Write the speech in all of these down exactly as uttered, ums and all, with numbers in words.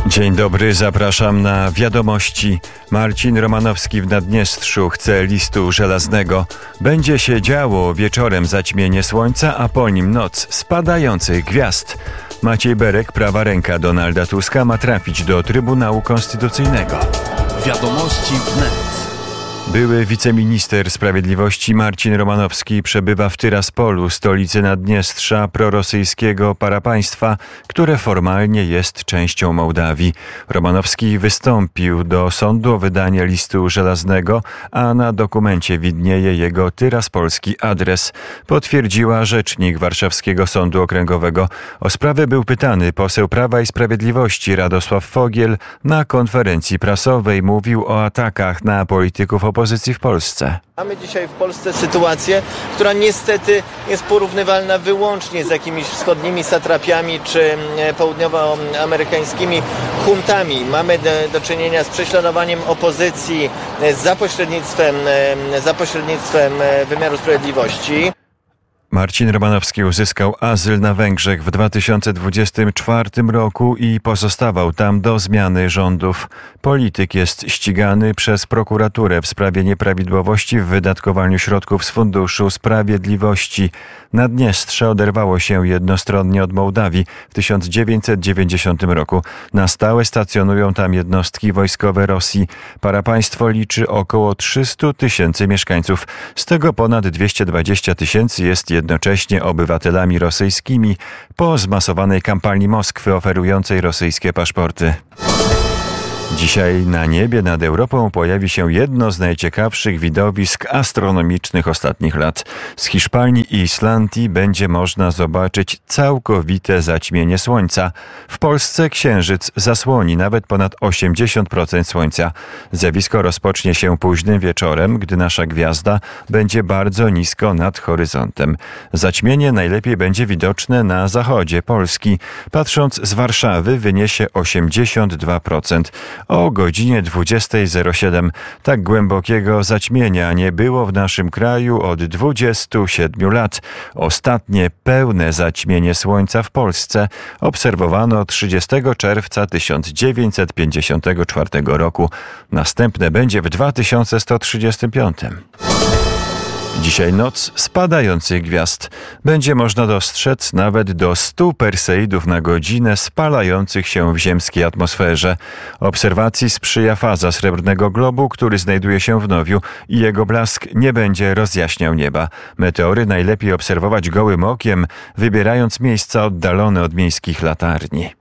Dzień dobry, zapraszam na wiadomości. Marcin Romanowski w Naddniestrzu chce listu żelaznego. Będzie się działo, wieczorem zaćmienie słońca, a po nim noc spadających gwiazd. Maciej Berek, prawa ręka Donalda Tuska, ma trafić do Trybunału Konstytucyjnego. Wiadomości wnet. Były wiceminister sprawiedliwości Marcin Romanowski przebywa w Tyraspolu, stolicy Naddniestrza, prorosyjskiego parapaństwa, które formalnie jest częścią Mołdawii. Romanowski wystąpił do sądu o wydanie listu żelaznego, a na dokumencie widnieje jego tyraspolski adres, potwierdziła rzecznik Warszawskiego Sądu Okręgowego. O sprawę był pytany poseł Prawa i Sprawiedliwości Radosław Fogiel. Na konferencji prasowej mówił o atakach na polityków opozycji. opozycji w Polsce. Mamy dzisiaj w Polsce sytuację, która niestety jest porównywalna wyłącznie z jakimiś wschodnimi satrapiami czy południowoamerykańskimi huntami. Mamy do, do czynienia z prześladowaniem opozycji za pośrednictwem, za pośrednictwem wymiaru sprawiedliwości. Marcin Romanowski uzyskał azyl na Węgrzech w dwa tysiące dwudziestym czwartym roku i pozostawał tam do zmiany rządów. Polityk jest ścigany przez prokuraturę w sprawie nieprawidłowości w wydatkowaniu środków z Funduszu Sprawiedliwości. Naddniestrze oderwało się jednostronnie od Mołdawii w tysiąc dziewięćset dziewięćdziesiątym roku. Na stałe stacjonują tam jednostki wojskowe Rosji. Parapaństwo liczy około trzysta tysięcy mieszkańców. Z tego ponad dwieście dwadzieścia tysięcy jest jednocześnie obywatelami rosyjskimi po zmasowanej kampanii Moskwy oferującej rosyjskie paszporty. Dzisiaj na niebie nad Europą pojawi się jedno z najciekawszych widowisk astronomicznych ostatnich lat. Z Hiszpanii i Islandii będzie można zobaczyć całkowite zaćmienie Słońca. W Polsce księżyc zasłoni nawet ponad osiemdziesiąt procent Słońca. Zjawisko rozpocznie się późnym wieczorem, gdy nasza gwiazda będzie bardzo nisko nad horyzontem. Zaćmienie najlepiej będzie widoczne na zachodzie Polski. Patrząc z Warszawy wyniesie osiemdziesiąt dwa procent. O godzinie dwudziestej zero siedem tak głębokiego zaćmienia nie było w naszym kraju od dwudziestu siedmiu lat. Ostatnie pełne zaćmienie Słońca w Polsce obserwowano trzydziestego czerwca tysiąc dziewięćset pięćdziesiątego czwartego roku. Następne będzie w dwa tysiące sto trzydziestym piątym. Dzisiaj noc spadających gwiazd. Będzie można dostrzec nawet do stu perseidów na godzinę spalających się w ziemskiej atmosferze. Obserwacji sprzyja faza srebrnego globu, który znajduje się w Nowiu i jego blask nie będzie rozjaśniał nieba. Meteory najlepiej obserwować gołym okiem, wybierając miejsca oddalone od miejskich latarni.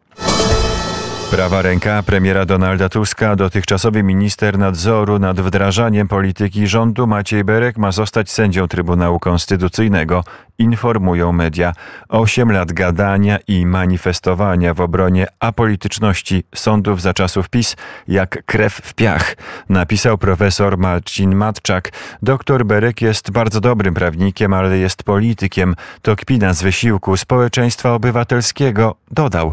Prawa ręka premiera Donalda Tuska, dotychczasowy minister nadzoru nad wdrażaniem polityki rządu Maciej Berek ma zostać sędzią Trybunału Konstytucyjnego, informują media. Osiem lat gadania i manifestowania w obronie apolityczności sądów za czasów PiS jak krew w piach, napisał profesor Marcin Matczak. Doktor Berek jest bardzo dobrym prawnikiem, ale jest politykiem. To kpina z wysiłku społeczeństwa obywatelskiego, dodał.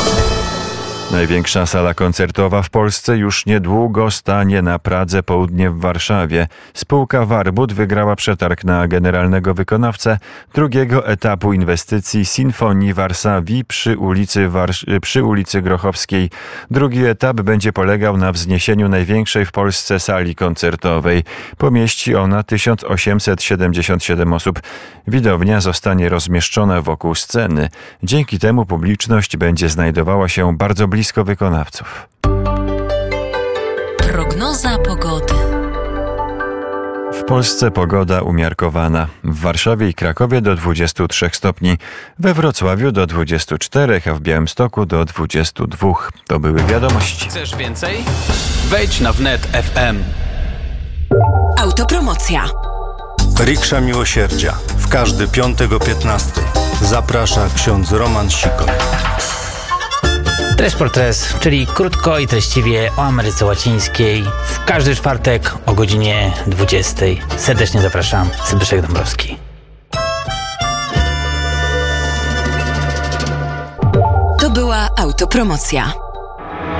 Największa sala koncertowa w Polsce już niedługo stanie na Pradze Południe w Warszawie. Spółka Warbut wygrała przetarg na generalnego wykonawcę drugiego etapu inwestycji Sinfonii Warszawi przy ulicy, Warsz- przy ulicy Grochowskiej. Drugi etap będzie polegał na wzniesieniu największej w Polsce sali koncertowej. Pomieści ona tysiąc osiemset siedemdziesiąt siedem osób. Widownia zostanie rozmieszczona wokół sceny. Dzięki temu publiczność będzie znajdowała się bardzo blisko blisko wykonawców. Prognoza pogody. W Polsce pogoda umiarkowana. W Warszawie i Krakowie do dwudziestu trzech stopni, we Wrocławiu do dwudziestu czterech, a w Białymstoku do dwudziestu dwóch. To były wiadomości. Chcesz więcej? Wejdź na wnet kropka f m. Autopromocja. Riksza Miłosierdzia. W każdy piątek o piętnastej. Zaprasza ksiądz Roman Sikor. Tres por Tres, czyli krótko i treściwie o Ameryce Łacińskiej. W każdy czwartek o godzinie dwudziestej. Serdecznie zapraszam. Zbyszek Dąbrowski. To była autopromocja.